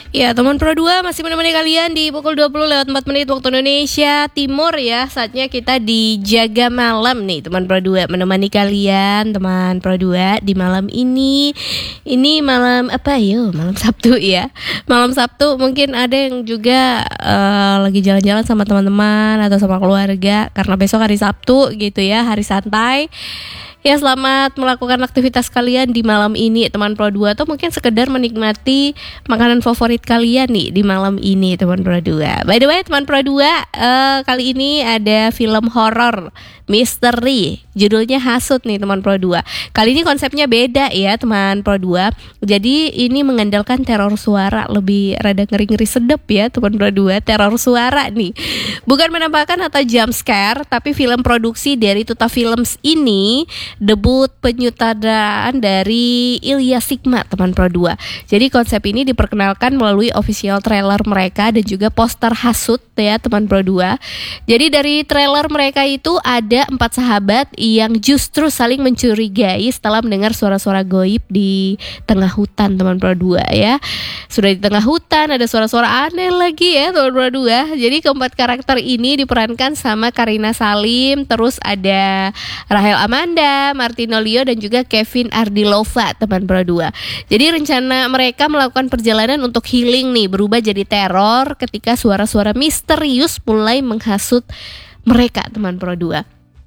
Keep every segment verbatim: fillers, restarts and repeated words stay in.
Ya, teman Pro dua masih menemani kalian di pukul dua puluh lewat empat menit waktu Indonesia Timur ya. Saatnya kita di Jaga Malam nih, teman Pro dua menemani kalian, teman Pro dua di malam ini. Ini malam apa yo? Malam Sabtu ya. Malam Sabtu mungkin ada yang juga uh, lagi jalan-jalan sama teman-teman atau sama keluarga karena besok hari Sabtu gitu ya, hari santai. Ya, selamat melakukan aktivitas kalian di malam ini teman Pro dua, atau mungkin sekedar menikmati makanan favorit kalian nih di malam ini teman Pro dua. By the way teman Pro dua, uh, kali ini ada film horor misteri, judulnya Hasut nih teman Pro dua. Kali ini konsepnya beda ya teman Pro dua. Jadi ini mengandalkan teror suara, lebih rada ngeri-ngeri sedep ya teman Pro dua. Teror suara nih, bukan menampakkan atau jump scare, tapi film produksi dari Tuta Films ini debut penyutradaraan dari Ilya Sigma teman Pro dua. Jadi konsep ini diperkenalkan melalui official trailer mereka dan juga poster Hasut ya teman Pro dua. Jadi dari trailer mereka itu ada empat sahabat yang justru saling mencurigai setelah mendengar suara-suara goib di tengah hutan teman Pro dua ya. Sudah di tengah hutan ada suara-suara aneh lagi ya teman Pro dua. Jadi keempat karakter ini diperankan sama Karina Salim, terus ada Rahel Amanda, Martino Leo dan juga Kevin Ardilova teman Pro dua. Jadi rencana mereka melakukan perjalanan untuk healing nih berubah jadi teror ketika suara-suara misterius mulai menghasut mereka teman Pro dua.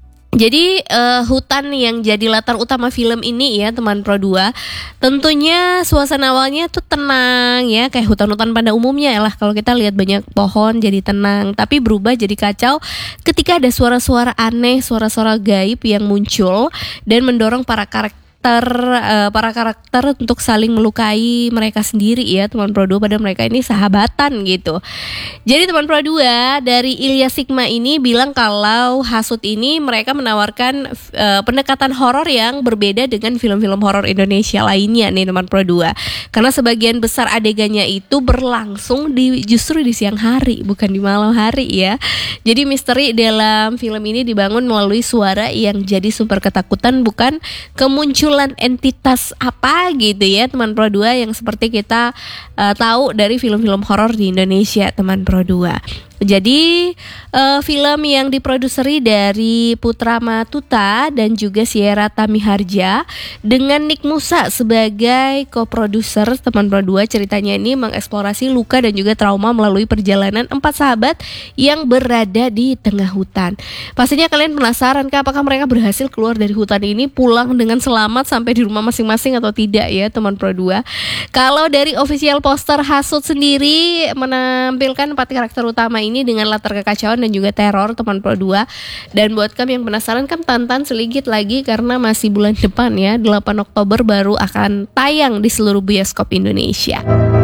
Jadi uh, hutan yang jadi latar utama film ini ya teman Pro dua, tentunya suasana awalnya tuh tenang ya, kayak hutan-hutan pada umumnya lah. Kalau kita lihat banyak pohon jadi tenang, tapi berubah jadi kacau ketika ada suara-suara aneh, suara-suara gaib yang muncul dan mendorong para karakter Ter, uh, para karakter untuk saling melukai mereka sendiri ya teman Pro dua, pada mereka ini sahabatan gitu. Jadi teman Pro dua dari Ilya Sigma ini bilang kalau Hasut ini mereka menawarkan uh, pendekatan horor yang berbeda dengan film-film horor Indonesia lainnya nih teman Pro dua. Karena sebagian besar adegannya itu berlangsung di justru di siang hari, bukan di malam hari ya. Jadi misteri dalam film ini dibangun melalui suara yang jadi sumber ketakutan, bukan kemunculan entitas apa gitu ya teman Pro dua, yang seperti kita uh, tahu dari film-film horor di Indonesia teman Pro dua. Jadi uh, film yang diproduseri dari Putra Matuta dan juga Sierra Tamiharja dengan Nick Musa sebagai co-produser teman Pro dua. Ceritanya ini mengeksplorasi luka dan juga trauma melalui perjalanan empat sahabat yang berada di tengah hutan. Pastinya kalian penasaran kan, apakah mereka berhasil keluar dari hutan ini, pulang dengan selamat sampai di rumah masing-masing atau tidak ya teman Pro dua. Kalau dari official poster Hasut sendiri menampilkan empat karakter utama ini ini dengan latar kekacauan dan juga teror teman Pro dua. Dan buat kamu yang penasaran, kan tonton sedikit lagi karena masih bulan depan ya, delapan Oktober baru akan tayang di seluruh bioskop Indonesia.